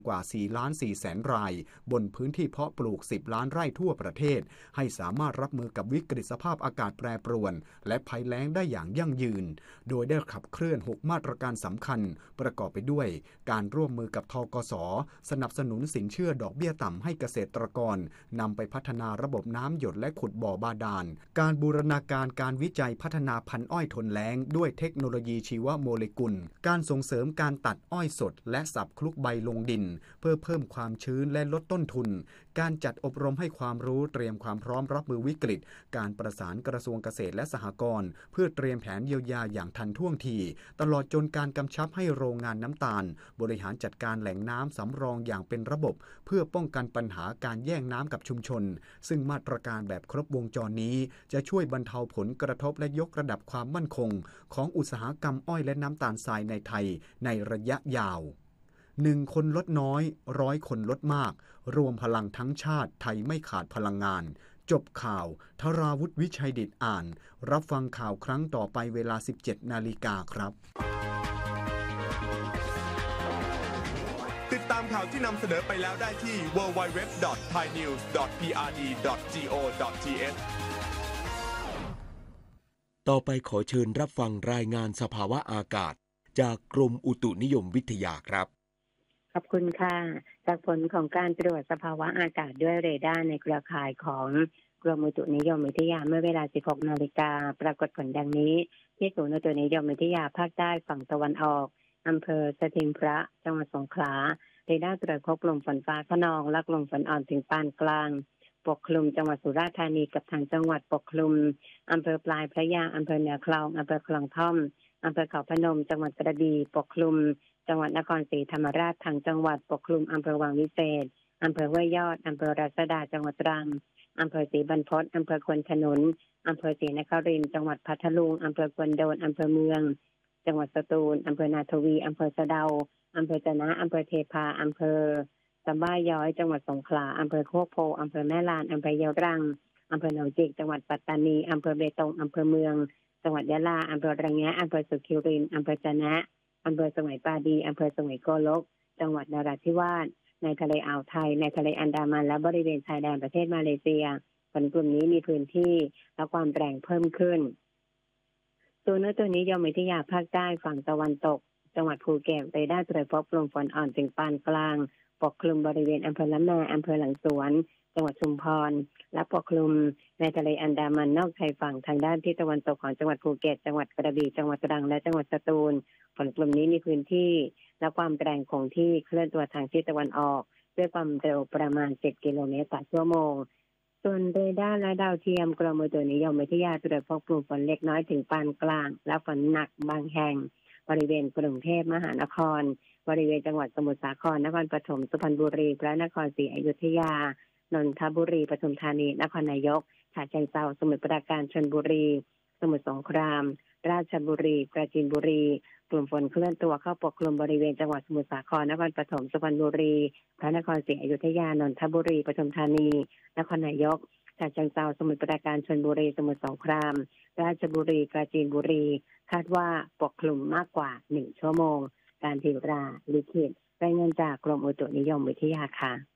กว่า 4.4 แสนรายบนพื้นที่เพาะปลูก 10 ล้านไร่ทั่วประเทศให้สามารถรับมือกับวิกฤตสภาพอากาศแปรปรวนและภัยแล้งได้อย่างยั่งยืนโดยได้ขับเคลื่อน 6 มาตรการสำคัญประกอบไปด้วยการร่วมมือกับธกส.สนับสนุนสินเชื่อดอกเบี้ยต่ำให้เกษตรกรนำไปพัฒนาระบบน้ำหยดและขุดบ่อบาดาลการบูรณาการการวิจัยพัฒนาพันธุ์อ้อยทนแล้งด้วยเทคโนโลยีชีวโมเลกุลการส่งเสริมการตัดอ้อยสดและสับคลุกใบลงดินเพื่อเพิ่มความชื้นและลดต้นทุนการจัดอบรมให้ความรู้เตรียมความพร้อมรับมือวิกฤตการประสานกระทรวงเกษตรและสหกรณ์เพื่อเตรียมแผนเยียวยาอย่างทันท่วงทีตลอดจนการกำชับให้โรงงานน้ำตาลบริหารจัดการแหล่งน้ำสำรองอย่างเป็นระบบเพื่อป้องกันปัญหาการแย่งน้ำกับชุมชนซึ่งมาตรการแบบครบวงจรนี้จะช่วยบรรเทาผลกระทบและยกระดับความมั่นคงของอุตสาหกรรมอ้อยและน้ำตาลทรายในไทยในระยะยาว1 คนลดน้อย100 คนลดมากรวมพลังทั้งชาติไทยไม่ขาดพลังงานจบข่าวธราวุฒิวิชัยดิษฐ์อ่านรับฟังข่าวครั้งต่อไปเวลา 17 นาฬิกาครับติดตามข่าวที่นำเสนอไปแล้วได้ที่ www.thainews.prd.go.th ต่อไปขอเชิญรับฟังรายงานสภาวะอากาศจากกรมอุตุนิยมวิทยาครับขอบคุณค่ะจากผลของการตรวจสภาวะอากาศด้วยเรดาร์ในเครือข่ายของกรมอุตุนิยมวิทยาเมื่อเวลา 16 นาฬิกาปรากฏผลดังนี้ที่ศูนย์อุตุนิยมวิทยาภาคใต้ฝั่งตะวันออกอำเภอสถิงพระจังหวัดสงขลาเรดาร์ตรวจพบลมฝนฟ้าคะนองและลมฝนอ่อนถึงปานกลางปกคลุมจังหวัดสุราษฎร์ธานีกับทางจังหวัดปกคลุมอำเภอปลายพระยาอำเภอเหนือคลองอำเภอคลองท่อมอำเภอเขาพนมจังหวัดกระบี่ปกคลุมจังหวัดนครศรีธรรมราชทางจังหวัดปกคลุมอำเภอวังวิเศษอำเภอห้วยยอดอำเภอราษฎาจังหวัดตรังอำเภอศรีบรรพตอำเภอควนขนุนอำเภอศรีนครินทร์จังหวัดพัทลุงอำเภอควนโดนอำเภอเมืองจังหวัดสตูลอำเภอนาทวีอำเภอสะเดาอำเภอจะนะอำเภอเทพาอำเภอสะบ้าย้อยจังหวัดสงขลาอำเภอโคกโพอำเภอแม่ลานอำเภอเยาวรังอำเภอหนองจิกจังหวัดปัตตานีอำเภอเบตงอำเภอเมืองจังหวัดยะลาอำเภอระแงะอำเภอสุขิรินทร์อำเภอจะนะอำเภอสมัยปราดีอำเภอสมัยโกลกจังหวัดนราธิวาสในทะเลอ่าวไทยในทะเลอันดามันและบริเวณชายแดนประเทศมาเลเซียฝนกลุ่มนี้มีพื้นที่และความแรงเพิ่มขึ้นศูนย์อุตุนิยมวิทยาภาคใต้ฝั่งตะวันตกจังหวัดภูเก็ตเรดาร์ตรวจพบลมฝนอ่อนถึงปานกลางปกคลุมบริเวณอำเภอละแมอำเภอหลังสวนจังหวัดชุมพรและปกคลุมในทะเลอันดามันนอกชายฝั่งทางด้านที่ตะวันตกของจังหวัดภูเก็ตจังหวัดกระบี่จังหวัดตรังและจังหวัดสตูลฝนกลุ่มนี้มีพื้นที่และความแรงคงที่เคลื่อนตัวทางทิศตะวันออกด้วยความเร็วประมาณ7 กิโลเมตรต่อชั่วโมงส่วนเรดาร์และดาวเทียมกรมอุตุนิยมวิทยาตรวจพบกลุ่มฝนเล็กน้อยถึงปานกลางและฝนหนักบางแห่งบริเวณกรุงเทพมหานครบริเวณจังหวัดสมุทรสาครนครปฐมสุพรรณบุรีพระนครศรีอยุธยานนทบุรีปทุมธานีนครนายกฉะเชิงเทราสมุทรปราการชลบุรีสมุทรสงครามราชบุรีปราจีนบุรีกลุ่มฝนเคลื่อนตัวเข้าปกคลุมบริเวณจังหวัดสมุทรสาครนครปฐมสุพรรณบุรีพระนครศรีอยุธยานนทบุรีปทุมธานีนครนายกฉะเชิงเทราสมุทรปราการชลบุรีสมุทรสงครามราชบุรีปราจีนบุรีคาดว่าปกคลุมมากกว่า1 ชั่วโมงการถิราลิขิตรายงานจากกรมอุตุนิยมวิทยาค่ะ